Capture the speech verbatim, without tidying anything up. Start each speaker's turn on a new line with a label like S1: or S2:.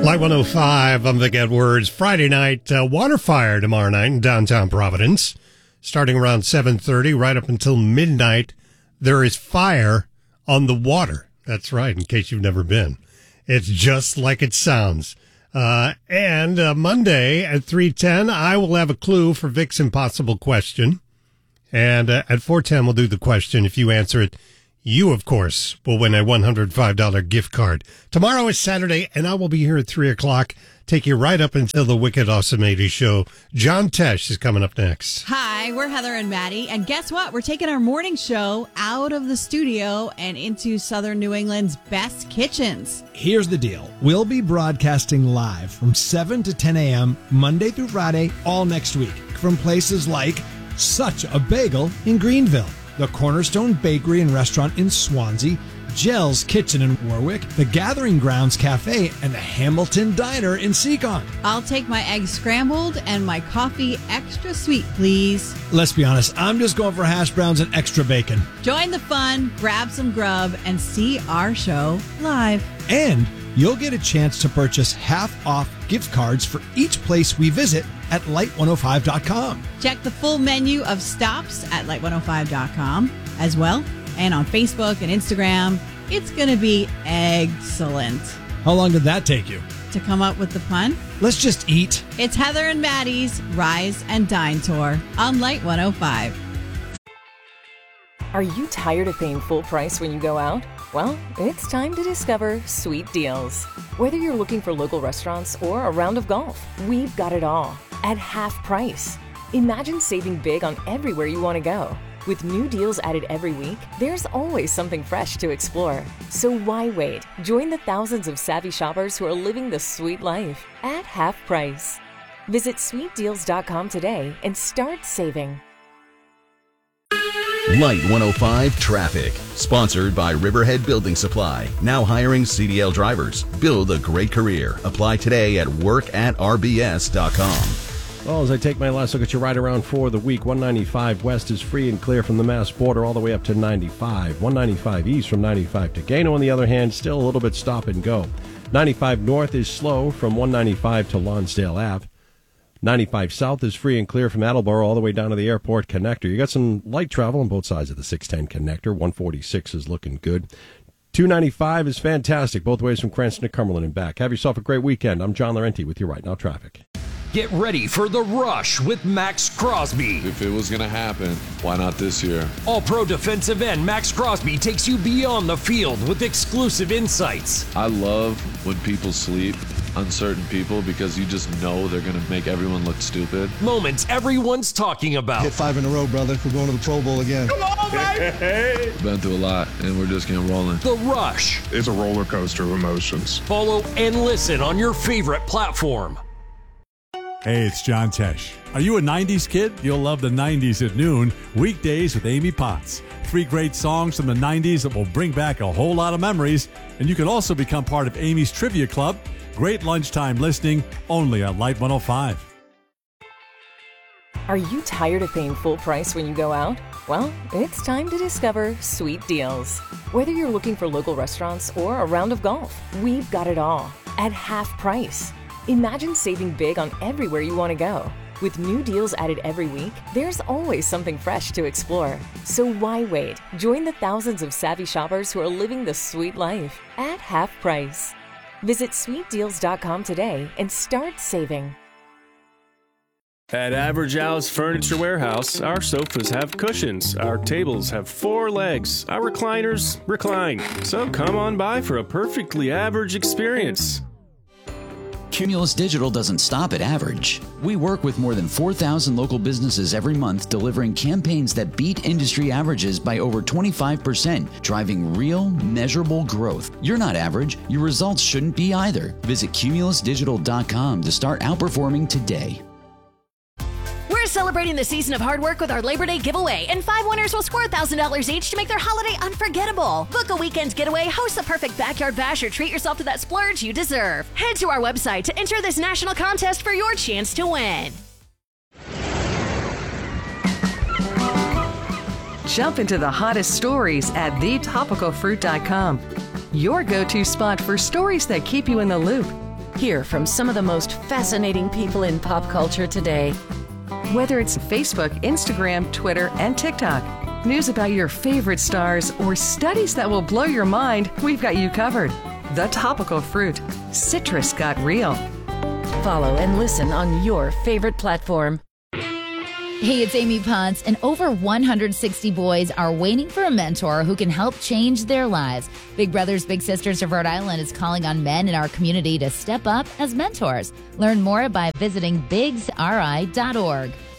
S1: Light one oh five, I'm Vic Edwards. Friday night, uh, water fire tomorrow night in downtown Providence. Starting around seven thirty, right up until midnight, there is fire on the water. That's right, in case you've never been. It's just like it sounds. Uh, and uh, Monday at three ten, I will have a clue for Vic's impossible question. And uh, at four ten, we'll do the question. If you answer it, you, of course, will win a one hundred five dollars gift card. Tomorrow is Saturday, and I will be here at three o'clock. Take you right up until the Wicked Awesome eighties show. John Tesh is coming up next.
S2: Hi, we're Heather and Maddie, and guess what? We're taking our morning show out of the studio and into Southern New England's best kitchens.
S3: Here's the deal. We'll be broadcasting live from seven to ten a.m. Monday through Friday, all next week, from places like Such a Bagel in Greenville, the Cornerstone Bakery and Restaurant in Swansea, Jell's Kitchen in Warwick, the Gathering Grounds Cafe, and the Hamilton Diner in Seacon.
S2: I'll take my eggs scrambled and my coffee extra sweet, please.
S3: Let's be honest, I'm just going for hash browns and extra bacon.
S2: Join the fun, grab some grub, and see our show live.
S3: And you'll get a chance to purchase half-off gift cards for each place we visit at light one oh five dot com.
S2: Check the full menu of stops at light one oh five dot com as well. And on Facebook and Instagram. It's going to be excellent.
S3: How long did that take you?
S2: To come up with the pun?
S3: Let's just eat.
S2: It's Heather and Maddie's Rise and Dine Tour on Light one oh five.
S4: Are you tired of paying full price when you go out? Well, it's time to discover Sweet Deals. Whether you're looking for local restaurants or a round of golf, we've got it all at half price. Imagine saving big on everywhere you want to go. With new deals added every week, there's always something fresh to explore. So why wait? Join the thousands of savvy shoppers who are living the sweet life at half price. Visit sweet deals dot com today and start saving.
S5: Light one oh five Traffic, sponsored by Riverhead Building Supply. Now hiring C D L drivers. Build a great career. Apply today at work at r b s dot com.
S6: Well, as I take my last look at your ride around for the week, one ninety-five west is free and clear from the Mass border all the way up to ninety-five. one ninety-five east from ninety-five to Gano, on the other hand, still a little bit stop and go. ninety-five north is slow from one ninety-five to Lonsdale Ave. ninety-five south is free and clear from Attleboro all the way down to the airport connector. You got some light travel on both sides of the six ten connector. one forty-six is looking good. two ninety-five is fantastic both ways from Cranston to Cumberland and back. Have yourself a great weekend. I'm John Laurenti with your Right Now Traffic.
S7: Get ready for the rush with Max Crosby.
S8: If it was going to happen, why not this year?
S7: All-pro defensive end Max Crosby takes you beyond the field with exclusive insights.
S8: I love when people sleep, uncertain people, because you just know they're going to make everyone look stupid.
S7: Moments everyone's talking about.
S9: Hit five in a row, brother. We're going to the Pro Bowl again.
S7: Come on, baby!
S8: We've been through a lot, and we're just getting rolling.
S7: The Rush.
S10: It's a roller coaster of emotions.
S7: Follow and listen on your favorite platform.
S11: Hey, it's John Tesh. Are you a nineties kid? You'll love the nineties at noon, weekdays with Amy Potts. Three great songs from the nineties that will bring back a whole lot of memories. And you can also become part of Amy's Trivia Club. Great lunchtime listening, only on Light one oh five.
S4: Are you tired of paying full price when you go out? Well, it's time to discover Sweet Deals. Whether you're looking for local restaurants or a round of golf, we've got it all at half price. Imagine saving big on everywhere you want to go. With new deals added every week, there's always something fresh to explore. So why wait? Join the thousands of savvy shoppers who are living the sweet life at half price. Visit sweet deals dot com today and start saving.
S12: At Average Al's Furniture Warehouse, our sofas have cushions, our tables have four legs, our recliners recline. So come on by for a perfectly average experience.
S13: Cumulus Digital doesn't stop at average. We work with more than four thousand local businesses every month, delivering campaigns that beat industry averages by over twenty-five percent, driving real, measurable growth. You're not average. Your results shouldn't be either. Visit cumulus digital dot com to start outperforming today.
S14: We're celebrating the season of hard work with our Labor Day giveaway, and five winners will score one thousand dollars each to make their holiday unforgettable. Book a weekend getaway, host the perfect backyard bash, or treat yourself to that splurge you deserve. Head to our website to enter this national contest for your chance to win.
S15: Jump into the hottest stories at the topical fruit dot com. Your go-to spot for stories that keep you in the loop. Hear from some of the most fascinating people in pop culture today. Whether it's Facebook, Instagram, Twitter, and TikTok, news about your favorite stars, or studies that will blow your mind, we've got you covered. The Topical Fruit. Citrus got real. Follow and listen on your favorite platform.
S16: Hey, it's Amy Potts, and over one hundred sixty boys are waiting for a mentor who can help change their lives. Big Brothers Big Sisters of Rhode Island is calling on men in our community to step up as mentors. Learn more by visiting bigs r i dot org.